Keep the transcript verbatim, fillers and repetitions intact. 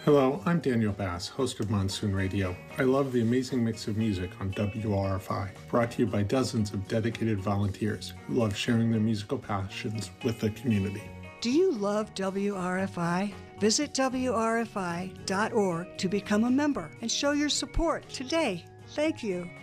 Hello, I'm Daniel Bass, host of Monsoon Radio. I love the amazing mix of music on W R F I, brought to you by dozens of dedicated volunteers who love sharing their musical passions with the community. Do you love W R F I? Visit W R F I dot org to become a member and show your support today. Thank you.